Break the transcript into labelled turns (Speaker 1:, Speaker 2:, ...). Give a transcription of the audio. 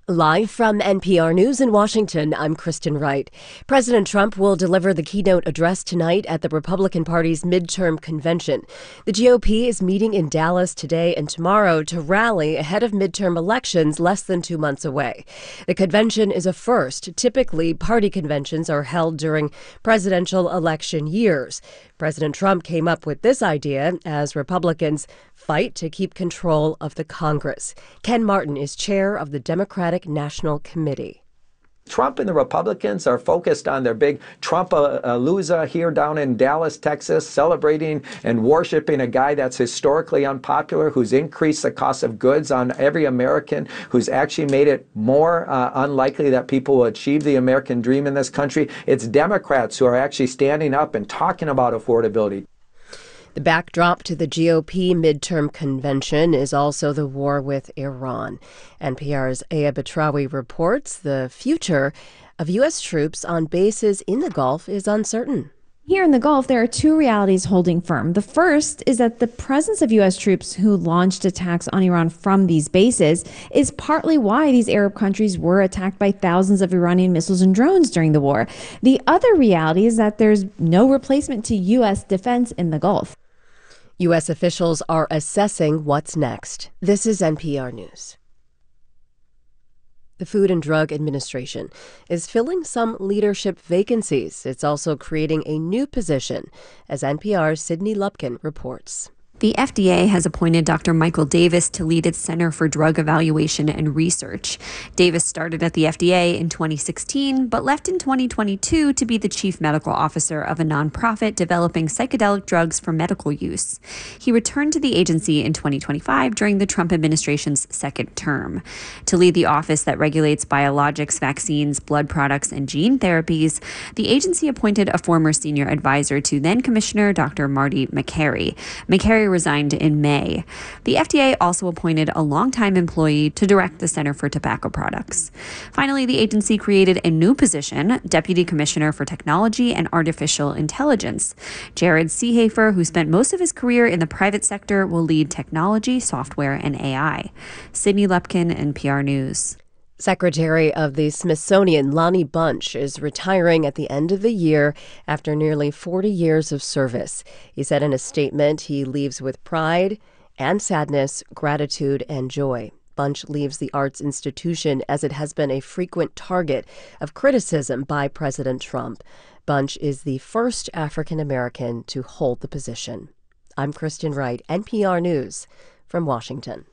Speaker 1: Live from NPR News in Washington, I'm Kristen Wright. President Trump will deliver the keynote address tonight at the Republican Party's midterm convention. The GOP is meeting in Dallas today and tomorrow to rally ahead of midterm elections less than 2 months away. The convention is a first. Typically, party conventions are held during presidential election years. President Trump came up with this idea as Republicans fight to keep control of the Congress. Ken Martin is chair of the Democratic National Committee.
Speaker 2: Trump and the Republicans are focused on their big Trump-a-loozah here down in Dallas, Texas, celebrating and worshiping a guy that's historically unpopular, who's increased the cost of goods on every American, who's actually made it more unlikely that people will achieve the American dream in this country. It's Democrats who are actually standing up and talking about affordability.
Speaker 1: The backdrop to the GOP midterm convention is also the war with Iran. NPR's Aya Batrawi reports the future of U.S. troops on bases in the Gulf is uncertain.
Speaker 3: Here in the Gulf, there are two realities holding firm. The first is that the presence of U.S. troops who launched attacks on Iran from these bases is partly why these Arab countries were attacked by thousands of Iranian missiles and drones during the war. The other reality is that there's no replacement to U.S. defense in the Gulf.
Speaker 1: U.S. officials are assessing what's next. This is NPR News. The Food and Drug Administration is filling some leadership vacancies. It's also creating a new position, as NPR's Sydney Lupkin reports.
Speaker 4: The FDA has appointed Dr. Michael Davis to lead its Center for Drug Evaluation and Research. Davis started at the FDA in 2016, but left in 2022 to be the chief medical officer of a nonprofit developing psychedelic drugs for medical use. He returned to the agency in 2025 during the Trump administration's second term. To lead the office that regulates biologics, vaccines, blood products, and gene therapies, the agency appointed a former senior advisor to then Commissioner Dr. Marty Makary. Makary resigned in May. The FDA also appointed a longtime employee to direct the Center for Tobacco Products. Finally, the agency created a new position, Deputy Commissioner for Technology and Artificial Intelligence. Jared Seehafer, who spent most of his career in the private sector, will lead technology, software, and AI. Sydney Lupkin, NPR News.
Speaker 1: Secretary of the Smithsonian Lonnie Bunch is retiring at the end of the year after nearly 40 years of service. He said in a statement he leaves with pride and sadness, gratitude, and joy. Bunch leaves the arts institution as it has been a frequent target of criticism by President Trump. Bunch is the first African American to hold the position. I'm Kristen Wright, NPR News from Washington.